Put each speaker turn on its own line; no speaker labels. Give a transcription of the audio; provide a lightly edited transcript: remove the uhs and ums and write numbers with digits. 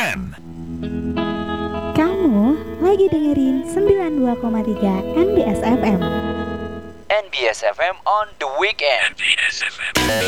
weekend.
Kamu lagi dengerin 92,3 NBS FM.
NBS FM on the weekend.
NBS FM.